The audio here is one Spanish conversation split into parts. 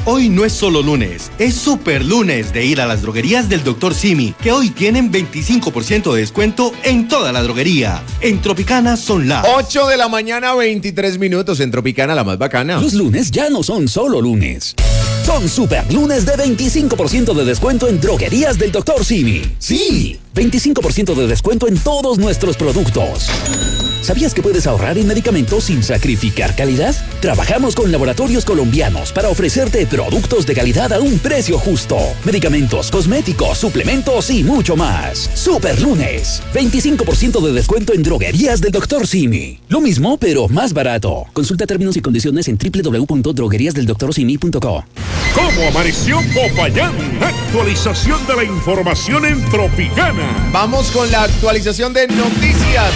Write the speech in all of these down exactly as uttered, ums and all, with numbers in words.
Hoy no es solo lunes, es super lunes de ir a las droguerías del doctor Simi, que hoy tienen veinticinco por ciento de descuento en toda la droguería. En Tropicana son las ocho de la mañana, veintitrés minutos. En Tropicana, la más bacana. Los lunes ya no son solo lunes. Son super lunes de veinticinco por ciento de descuento en droguerías del doctor Simi. Sí, veinticinco por ciento de descuento en todos nuestros productos. ¿Sabías que puedes ahorrar en medicamentos sin sacrificar calidad? Trabajamos con laboratorios colombianos para ofrecerte productos de calidad a un precio justo. Medicamentos, cosméticos, suplementos y mucho más. Super lunes. veinticinco por ciento de descuento en droguerías del doctor Simi. Lo mismo, pero más barato. Consulta términos y condiciones en doble u doble u doble u punto droguerías del doctor simi punto co. ¿Cómo amaneció Popayán? Actualización de la información en Tropicana. Vamos con la actualización de noticias.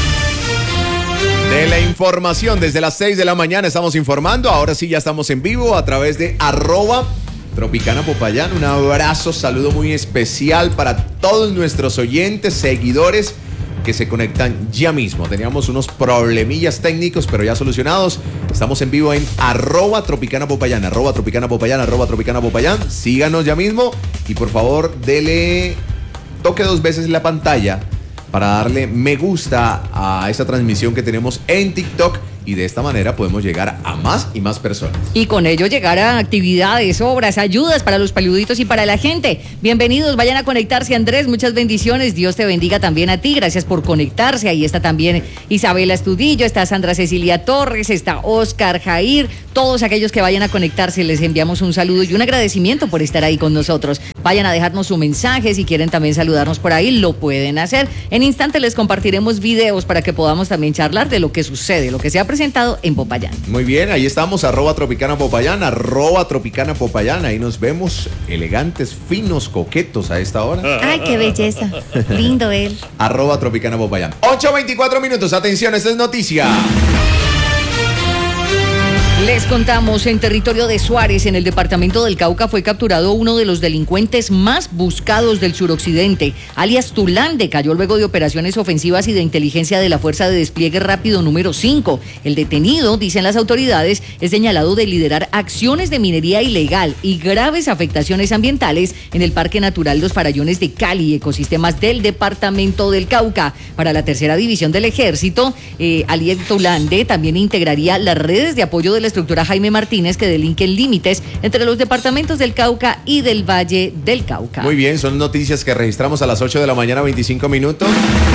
De la información, desde las seis de la mañana estamos informando. Ahora sí ya estamos en vivo a través de arroba Tropicana Popayán. Un abrazo, saludo muy especial para todos nuestros oyentes, seguidores que se conectan ya mismo. Teníamos unos problemillas técnicos, pero ya solucionados. Estamos en vivo en arroba Tropicana Popayán, arroba Tropicana Popayán, arroba Tropicana Popayán. Síganos ya mismo y por favor dele, toque dos veces la pantalla para darle me gusta a esa transmisión que tenemos en TikTok y de esta manera podemos llegar a más y más personas. Y con ello llegar a actividades, obras, ayudas para los peluditos y para la gente. Bienvenidos, vayan a conectarse, Andrés, muchas bendiciones, Dios te bendiga también a ti, gracias por conectarse. Ahí está también Isabela Estudillo, está Sandra Cecilia Torres, está Oscar Jair, todos aquellos que vayan a conectarse, les enviamos un saludo y un agradecimiento por estar ahí con nosotros. Vayan a dejarnos su mensaje, si quieren también saludarnos por ahí, lo pueden hacer. En instante les compartiremos videos para que podamos también charlar de lo que sucede, lo que se ha presentado en Popayán. Muy bien, ahí estamos, arroba Tropicana Popayán, arroba Tropicana Popayán, ahí nos vemos elegantes, finos, coquetos a esta hora. Ay, qué belleza, lindo él. Arroba Tropicana Popayán. ocho veinticuatro minutos, atención, esta es noticia. Les contamos, en territorio de Suárez, en el departamento del Cauca, fue capturado uno de los delincuentes más buscados del suroccidente, alias Tulande. Cayó luego de operaciones ofensivas y de inteligencia de la Fuerza de Despliegue Rápido número cinco. El detenido, dicen las autoridades, es señalado de liderar acciones de minería ilegal y graves afectaciones ambientales en el Parque Natural Los Farallones de Cali, ecosistemas del departamento del Cauca. Para la tercera división del ejército, eh, alias Tulande también integraría las redes de apoyo de la estructura Jaime Martínez que delinquen límites entre los departamentos del Cauca y del Valle del Cauca. Muy bien, son noticias que registramos a las ocho de la mañana, veinticinco minutos.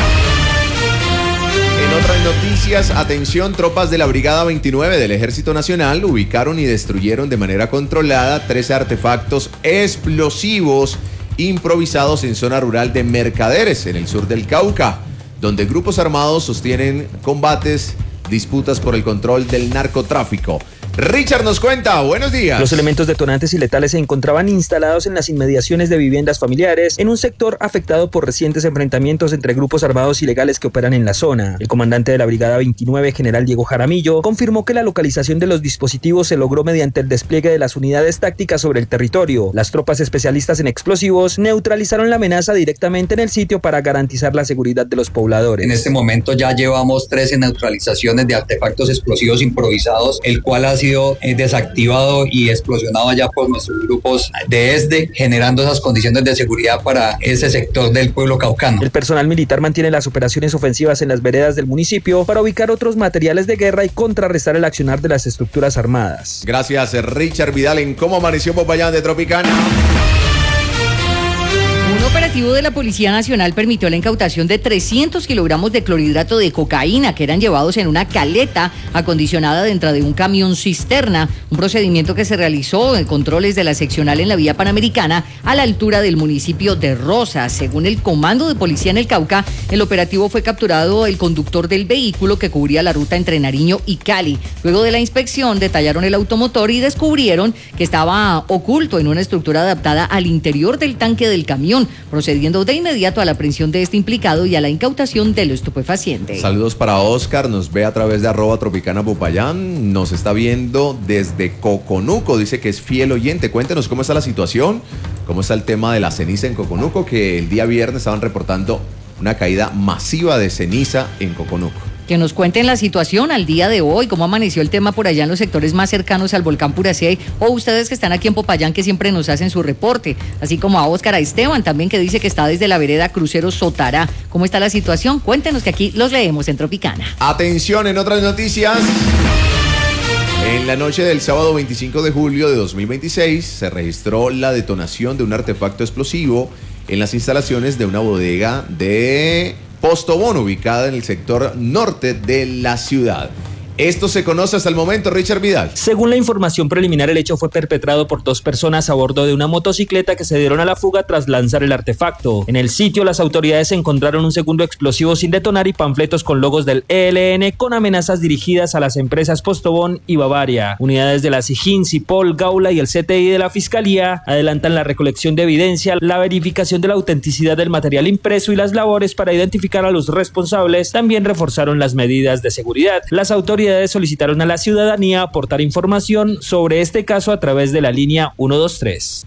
En otras noticias, atención, tropas de la Brigada veintinueve del Ejército Nacional ubicaron y destruyeron de manera controlada trece artefactos explosivos improvisados en zona rural de Mercaderes, en el sur del Cauca, donde grupos armados sostienen combates, disputas por el control del narcotráfico. Richard nos cuenta, buenos días. Los elementos detonantes y letales se encontraban instalados en las inmediaciones de viviendas familiares en un sector afectado por recientes enfrentamientos entre grupos armados ilegales que operan en la zona. El comandante de la Brigada veintinueve, general Diego Jaramillo, confirmó que la localización de los dispositivos se logró mediante el despliegue de las unidades tácticas sobre el territorio. Las tropas especialistas en explosivos neutralizaron la amenaza directamente en el sitio para garantizar la seguridad de los pobladores. En este momento ya llevamos trece neutralizaciones de artefactos explosivos improvisados, el cual ha sido desactivado y explosionado allá por nuestros grupos de E S D, generando esas condiciones de seguridad para ese sector del pueblo caucano. El personal militar mantiene las operaciones ofensivas en las veredas del municipio para ubicar otros materiales de guerra y contrarrestar el accionar de las estructuras armadas. Gracias, Richard Vidal, en Cómo Amaneció Popayán de Tropicana. Un operativo de la Policía Nacional permitió la incautación de trescientos kilogramos de clorhidrato de cocaína que eran llevados en una caleta acondicionada dentro de un camión cisterna, un procedimiento que se realizó en controles de la seccional en la vía Panamericana a la altura del municipio de Rosas. Según el Comando de Policía en el Cauca, el operativo fue capturado el conductor del vehículo que cubría la ruta entre Nariño y Cali. Luego de la inspección detallaron el automotor y descubrieron que estaba oculto en una estructura adaptada al interior del tanque del camión, procediendo de inmediato a la aprehensión de este implicado y a la incautación del estupefaciente. Saludos para Oscar, nos ve a través de arroba Tropicana Popayán, nos está viendo desde Coconuco, dice que es fiel oyente. Cuéntenos cómo está la situación, cómo está el tema de la ceniza en Coconuco, que el día viernes estaban reportando una caída masiva de ceniza en Coconuco. Que nos cuenten la situación al día de hoy, cómo amaneció el tema por allá en los sectores más cercanos al volcán Puracé, o ustedes que están aquí en Popayán que siempre nos hacen su reporte, así como a Óscar, a Esteban también, que dice que está desde la vereda Crucero Sotará. ¿Cómo está la situación? Cuéntenos, que aquí los leemos en Tropicana. Atención, en otras noticias. En la noche del sábado veinticinco de julio de dos mil veintiséis se registró la detonación de un artefacto explosivo en las instalaciones de una bodega de Postobón ubicada en el sector norte de la ciudad. Esto se conoce hasta el momento, Richard Vidal. Según la información preliminar, el hecho fue perpetrado por dos personas a bordo de una motocicleta que se dieron a la fuga tras lanzar el artefacto. En el sitio, las autoridades encontraron un segundo explosivo sin detonar y panfletos con logos del E L N con amenazas dirigidas a las empresas Postobón y Bavaria. Unidades de la SIJIN, CIPOL, Gaula y el C T I de la Fiscalía adelantan la recolección de evidencia, la verificación de la autenticidad del material impreso y las labores para identificar a los responsables. También reforzaron las medidas de seguridad. Las autoridades solicitaron a la ciudadanía aportar información sobre este caso a través de la línea ciento veintitrés.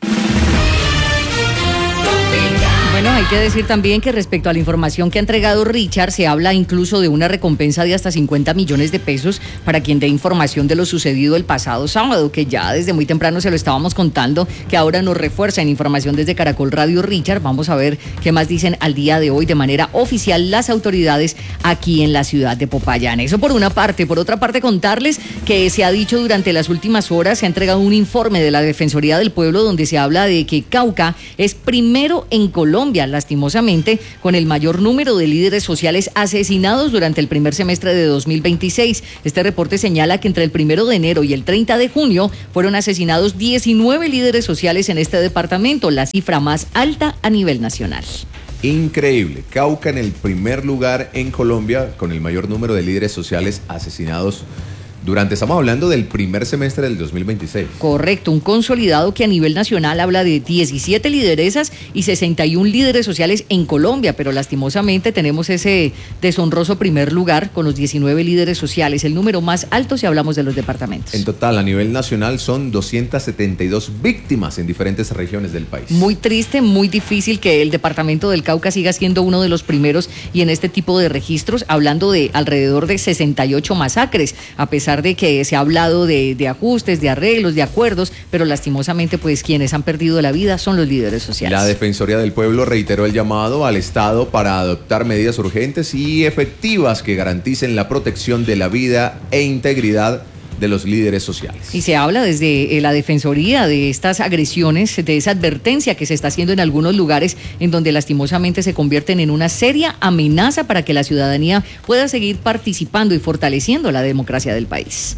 Bueno, hay que decir también que respecto a la información que ha entregado Richard, se habla incluso de una recompensa de hasta cincuenta millones de pesos para quien dé información de lo sucedido el pasado sábado, que ya desde muy temprano se lo estábamos contando, que ahora nos refuerza en información desde Caracol Radio Richard. Vamos a ver qué más dicen al día de hoy de manera oficial las autoridades aquí en la ciudad de Popayán. Eso por una parte. Por otra parte, contarles que se ha dicho durante las últimas horas, se ha entregado un informe de la Defensoría del Pueblo donde se habla de que Cauca es primero en Colombia, lastimosamente, con el mayor número de líderes sociales asesinados durante el primer semestre de dos mil veintiséis. Este reporte señala que entre el primero de enero y el treinta de junio fueron asesinados diecinueve líderes sociales en este departamento, la cifra más alta a nivel nacional. Increíble. Cauca en el primer lugar en Colombia con el mayor número de líderes sociales asesinados durante, estamos hablando del primer semestre del dos mil veintiséis. Correcto, un consolidado que a nivel nacional habla de diecisiete lideresas y sesenta y un líderes sociales en Colombia, pero lastimosamente tenemos ese deshonroso primer lugar con los diecinueve líderes sociales, el número más alto si hablamos de los departamentos. En total, a nivel nacional son doscientas setenta y dos víctimas en diferentes regiones del país. Muy triste, muy difícil que el departamento del Cauca siga siendo uno de los primeros y en este tipo de registros, hablando de alrededor de sesenta y ocho masacres, a pesar de que se ha hablado de, de ajustes, de arreglos, de acuerdos, pero lastimosamente pues quienes han perdido la vida son los líderes sociales. La Defensoría del Pueblo reiteró el llamado al Estado para adoptar medidas urgentes y efectivas que garanticen la protección de la vida e integridad de los líderes sociales. Y se habla desde la Defensoría de estas agresiones, de esa advertencia que se está haciendo en algunos lugares en donde lastimosamente se convierten en una seria amenaza para que la ciudadanía pueda seguir participando y fortaleciendo la democracia del país.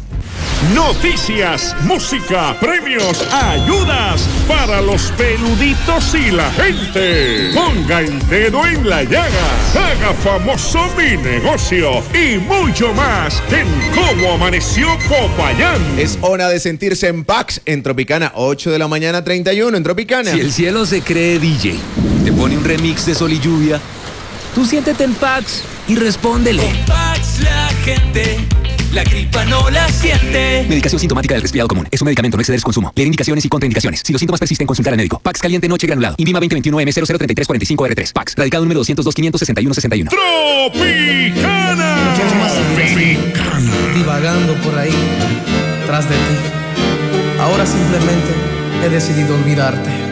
Noticias, música, premios, ayudas para los peluditos y la gente. Ponga el dedo en la llaga, haga famoso mi negocio y mucho más en Cómo Amaneció Popayán. Es hora de sentirse en Pax en Tropicana, ocho de la mañana, treinta y uno en Tropicana. Si el cielo se cree D J, te pone un remix de Sol y Lluvia, tú siéntete en Pax y respóndele. Con Pax la gente, la gripa no la siente. Medicación sintomática del resfriado común. Es un medicamento, no exceder su consumo. Leer indicaciones y contraindicaciones. Si los síntomas persisten, consultar al médico. Pax caliente noche granulado. INVIMA veinte veintiuno M cero cero treinta y tres cuarenta y cinco R tres. Pax. Radicado número doscientos dos quinientos sesenta y uno sesenta y uno. Tropicana. Tropicana. Divagando por ahí, tras de ti. Ahora simplemente he decidido olvidarte.